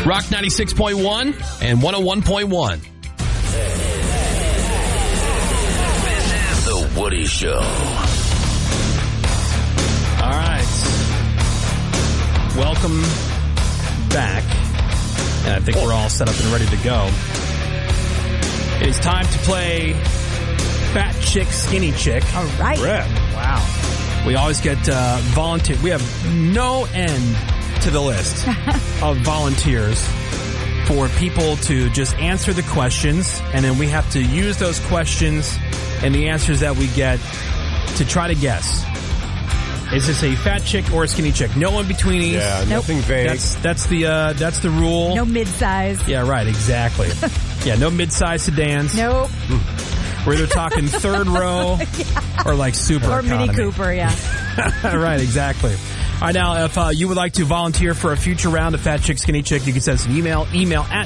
Rock 96.1 and 101.1. This is The Woody Show. All right. Welcome back. And I think we're all set up and ready to go. It is time to play Fat Chick, Skinny Chick. All right. Wow. We always get volunteer. We have no end to the list of volunteers for people to just answer the questions, and then we have to use those questions and the answers that we get to try to guess. Is this a fat chick or a skinny chick? No in betweenies. Yeah, nothing vague. That's the rule. No mid-size. Yeah, right, exactly. Yeah, no mid-size sedans. Nope. We're either talking third row or like super or economy. Mini Cooper, yeah. Right, exactly. All right, now, if you would like to volunteer for a future round of Fat Chick, Skinny Chick, you can send us an email at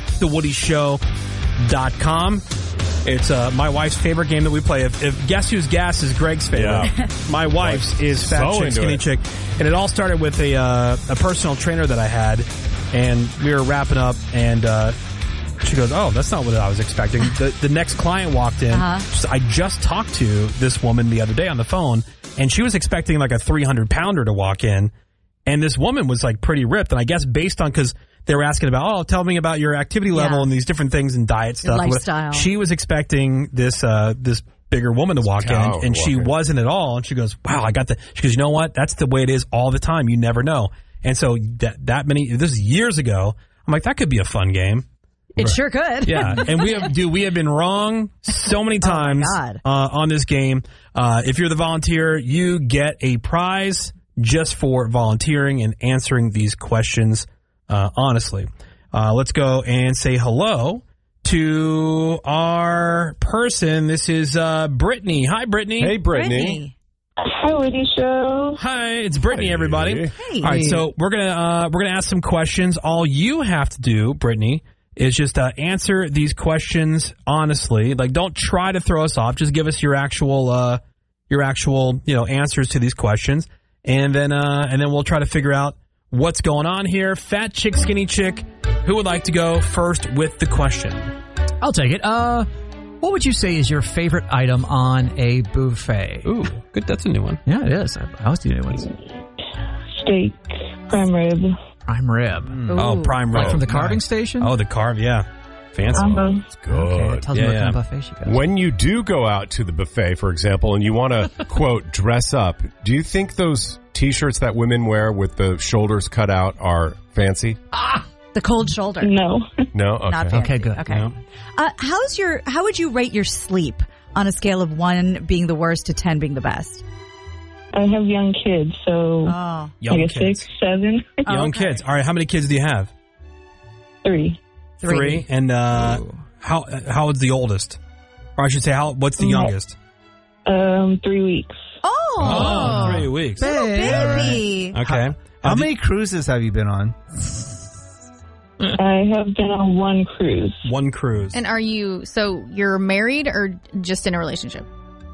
thewoodyshow.com. It's my wife's favorite game that we play. If Guess Who's Gas is Greg's favorite, my wife's is Fat Chick, Skinny Chick. And it all started with a personal trainer that I had, and we were wrapping up, and she goes, oh, that's not what I was expecting. The next client walked in. I just talked to this woman the other day on the phone, and she was expecting like a 300-pounder to walk in, and this woman was like pretty ripped, and I guess based on, because they were asking about, oh, tell me about your activity level and these different things and diet stuff. Lifestyle. She was expecting this bigger woman to walk in, and she wasn't at all. And she goes, wow, I got the. She goes, you know what? That's the way it is all the time. You never know. And so that many. This is years ago. I'm like, that could be a fun game. It sure could. Yeah, and we have been wrong so many times on this game. If you're the volunteer, you get a prize just for volunteering and answering these questions. Honestly, let's go and say hello to our person. This is Brittany. Hi, Brittany. Hey, Brittany. Hi, Woody Show. Hi, it's Brittany. Hi, everybody. Hey. All right, so we're gonna ask some questions. All you have to do, Brittany, is just answer these questions honestly. Like, don't try to throw us off. Just give us your actual answers to these questions, and then we'll try to figure out what's going on here. Fat chick, skinny chick. Who would like to go first with the question? I'll take it. What would you say is your favorite item on a buffet? Ooh, good. That's a new one. Yeah, it is. I always do new ones. Steak, prime rib. Prime rib. Oh, prime rib. Like from the carving station? Oh, the carve, yeah. Fancy. It's good. Okay, it tells you what kind of buffet she goes. When you do go out to the buffet, for example, and you want to, quote, dress up, do you think those T-shirts that women wear with the shoulders cut out are fancy? The cold shoulder. No. No? Okay. Not fancy. Okay, good. Okay. No. How would you rate your sleep on a scale of 1 being the worst to 10 being the best? I have young kids, so Young like a kids. 6, 7. Young kids. All right, how many kids do you have? 3. 3. And how old's the oldest? Or I should say, what's the youngest? 3 weeks. Oh, 3 weeks. baby. Okay. How many cruises have you been on? I have been on 1 cruise. 1 cruise. And you're married or just in a relationship?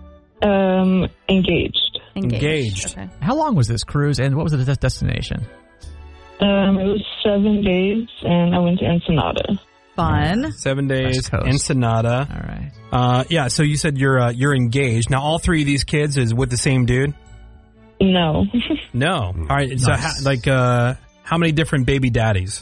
Engaged. Engaged. Okay. How long was this cruise, and what was the destination? It was 7 days, and I went to Ensenada. Fun. 7 days. West Coast. Ensenada. All right. Yeah, so you said you're engaged. Now, all 3 of these kids is with the same dude? No. No. All right, so how many different baby daddies?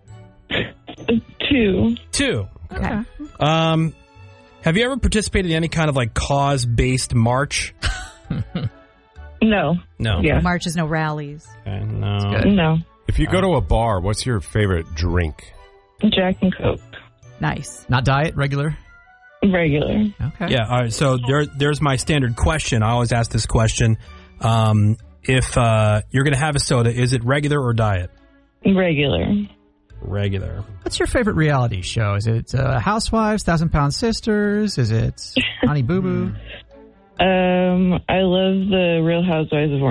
2. 2. Okay. Have you ever participated in any kind of like cause-based march? No. No. Yeah. Marches, no rallies. Okay, no. No. If you go to a bar, what's your favorite drink? Jack and Coke. Nice. Not diet, regular? Regular. Okay. Yeah, all right, so there's my standard question. I always ask this question. If you're going to have a soda, is it regular or diet? Regular. Regular. What's your favorite reality show? Is it Housewives, 1,000-Pound Sisters? Is it Honey Boo Boo? I love the Real Housewives of